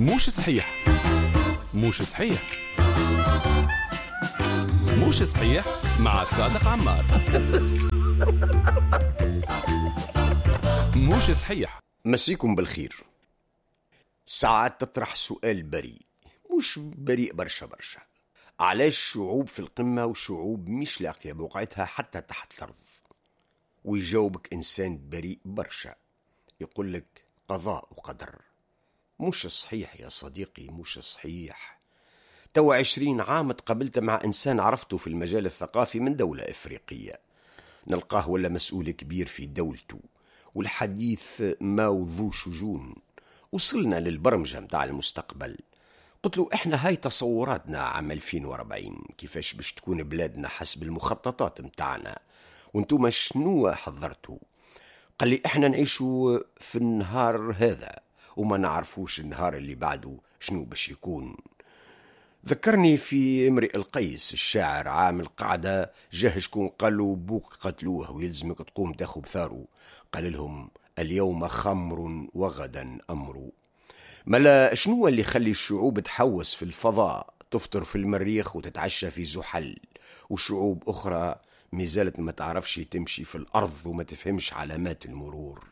موش صحيح. موش صحيح. موش صحيح مع صادق عمار. موش صحيح. مسيكم بالخير. ساعات تطرح سؤال بريء، مش بريء برشا، علاش شعوب في القمة وشعوب مش لاقية بوقعتها حتى تحت الأرض؟ ويجاوبك إنسان بريء برشا، يقولك قضاء وقدر. مش صحيح يا صديقي، مش صحيح. تو 20 عام تقابلت مع إنسان عرفته في المجال الثقافي من دولة إفريقية، نلقاه ولا مسؤول كبير في دولته، والحديث ما وذو شجون. وصلنا للبرمجة متاع المستقبل. قلت له احنا هاي تصوراتنا عام 2040 كيفاش باش تكون بلادنا حسب المخططات متاعنا، وانتم شنو حضرتوا؟ قال لي احنا نعيشوا في النهار هذا وما نعرفوش النهار اللي بعده شنو باش يكون. ذكرني في امرئ القيس الشاعر، عام القعدة جاه شكون قالوا بوك قتلوه ويلزمك تقوم تاخو بثارو، قال لهم اليوم خمر وغدا أمر. ملا شنو اللي يخلي الشعوب تحوس في الفضاء، تفطر في المريخ وتتعشى في زحل، وشعوب أخرى مازالت ما تعرفش تمشي في الأرض وما تفهمش علامات المرور؟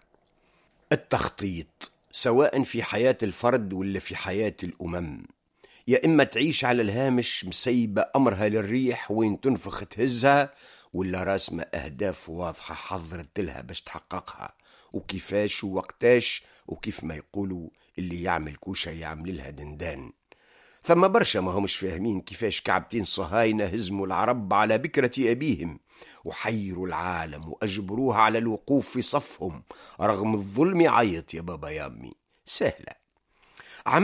التخطيط سواء في حياة الفرد ولا في حياة الأمم، يا إما تعيش على الهامش مسيبة أمرها للريح وين تنفخ تهزها، ولا راسمة أهداف واضحة حضرت لها باش تحققها، وكيفاش ووقتاش، وكيف ما يقولوا اللي يعمل كوشة يعمل لها دندان. ثم برشا ما همش فاهمين كيفاش كعبتين صهاينة هزموا العرب على بكرة أبيهم وحيروا العالم وأجبروها على الوقوف في صفهم رغم الظلم. يعيط يا بابا يامي سهلة. عام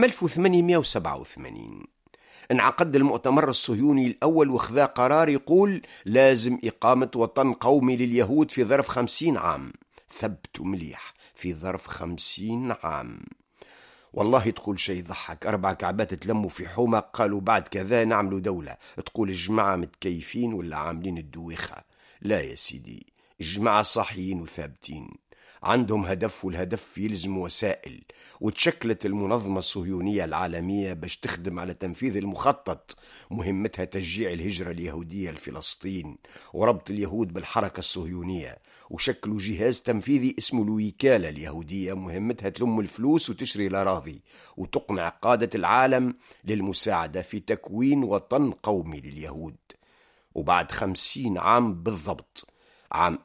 1887 انعقد المؤتمر الصهيوني الأول وخذا قرار يقول لازم إقامة وطن قومي لليهود في ظرف 50 عام. ثبتوا مليح، في ظرف 50 عام. والله تقول شيء ضحك، 4 كعبات تلموا في حومة قالوا بعد كذا نعملوا دولة. تقول الجماعة متكيفين ولا عاملين الدويخة؟ لا يا سيدي، الجماعة صاحيين وثابتين، عندهم هدف، والهدف يلزم وسائل. وتشكلت المنظمة الصهيونية العالمية باش تخدم على تنفيذ المخطط، مهمتها تشجيع الهجرة اليهودية لفلسطين وربط اليهود بالحركة الصهيونية. وشكلوا جهاز تنفيذي اسمه الوكالة اليهودية، مهمتها تلم الفلوس وتشري الأراضي وتقنع قادة العالم للمساعدة في تكوين وطن قومي لليهود. وبعد 50 عام بالضبط، عام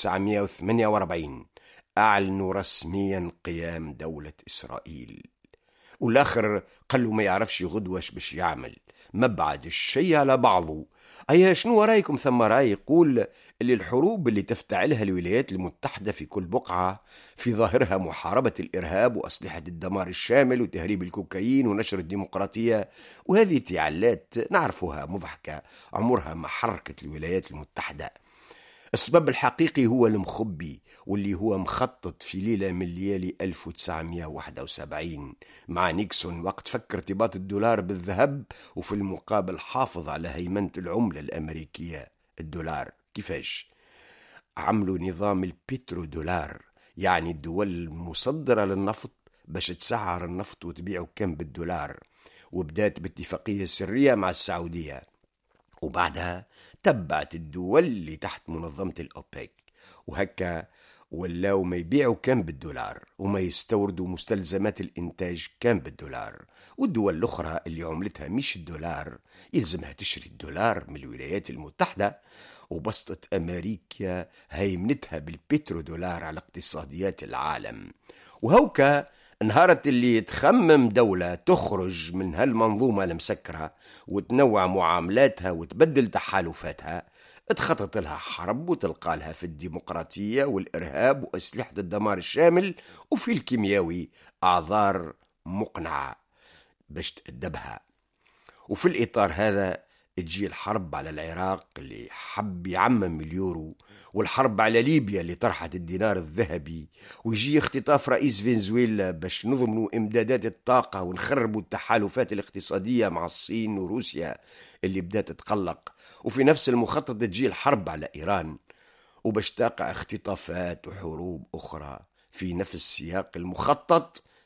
1948 أعلنوا رسميا قيام دولة إسرائيل. والآخر قال له ما يعرفش غدوش باش يعمل، ما بعد الشيء على بعضه. أي شنو رأيكم؟ ثم رأي يقول اللي الحروب اللي تفتعلها الولايات المتحدة في كل بقعة في ظاهرها محاربة الإرهاب وأسلحة الدمار الشامل وتهريب الكوكايين ونشر الديمقراطية، وهذه تعلات نعرفها مضحكة عمرها ما حركت الولايات المتحدة. السبب الحقيقي هو المخبي، واللي هو مخطط في ليلة من ليالي 1971 مع نيكسون، وقت فك ارتباط الدولار بالذهب وفي المقابل حافظ على هيمنة العملة الأمريكية الدولار. كيفاش؟ عملوا نظام البيترو دولار، يعني الدول المصدرة للنفط باش تسعر النفط وتبيعه كم بالدولار، وبدات باتفاقية سرية مع السعودية، وبعدها تبعت الدول اللي تحت منظمة الأوبك، وهكا ولاو ما يبيعوا كان بالدولار وما يستوردوا مستلزمات الإنتاج كان بالدولار. والدول الأخرى اللي عملتها مش الدولار يلزمها تشتري الدولار من الولايات المتحدة، وبسطت أمريكا هيمنتها بالبترودولار على اقتصاديات العالم. وهوكا انهارت اللي تخمم دولة تخرج من هالمنظومة المسكرة وتنوع معاملاتها وتبدل تحالفاتها، اتخطط لها حرب وتلقى لها في الديمقراطية والإرهاب وأسلحة الدمار الشامل وفي الكيمياوي أعذار مقنعة باش تأدبها. وفي الإطار هذا تجي الحرب على العراق اللي حب يعمم اليورو، والحرب على ليبيا اللي طرحت الدينار الذهبي، ويجي اختطاف رئيس فنزويلا باش نضمنوا إمدادات الطاقة ونخربوا التحالفات الاقتصادية مع الصين وروسيا اللي بدأت تتقلق. وفي نفس المخطط تجي الحرب على إيران، وباش تقع اختطافات وحروب أخرى في نفس سياق المخطط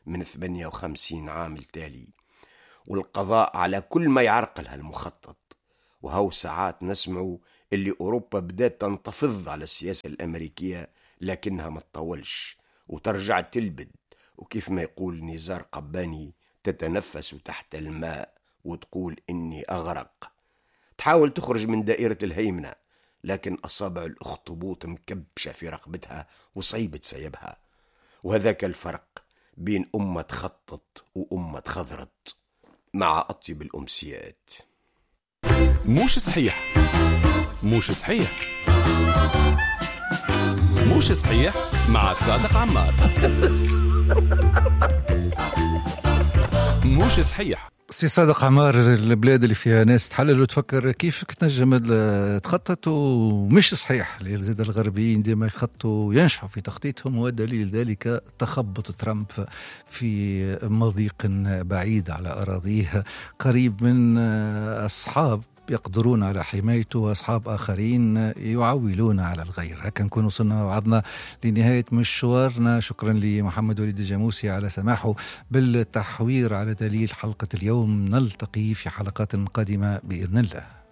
من 58 عام التالي، والقضاء على كل ما يعرقل هالمخطط. وهو ساعات نسمعوا اللي أوروبا بدأت تنتفض على السياسة الأمريكية، لكنها ما تطولش وترجع تلبد، وكيف ما يقول نزار قباني تتنفس تحت الماء وتقول إني أغرق. تحاول تخرج من دائرة الهيمنة، لكن أصابع الأخطبوط مكبشة في رقبتها وصعيب تسيبها. وهذاك الفرق بين أمة تخطط وأمة خضرت. مع أطيب الأمسيات. مش صحيح، مش صحيح، مش صحيح مع صادق عمار. مش صحيح. سي صادق عمار، البلاد اللي فيها ناس تحلل وتفكر كيف تنجم تخطط ومش صحيح، لأن زاد الغربيين ديما يخطوا ينجحوا في تخطيطهم، ودليل ذلك تخبط ترامب في مضيق بعيد على أراضيه، قريب من أصحاب يقدرون على حمايته وأصحاب آخرين يعولون على الغير. هكا نكون وصلنا مع بعضنا لنهاية مشوارنا. شكرا لمحمد وليد الجاموسي على سماحه بالتحوير على دليل حلقة اليوم. نلتقي في حلقات قادمة بإذن الله.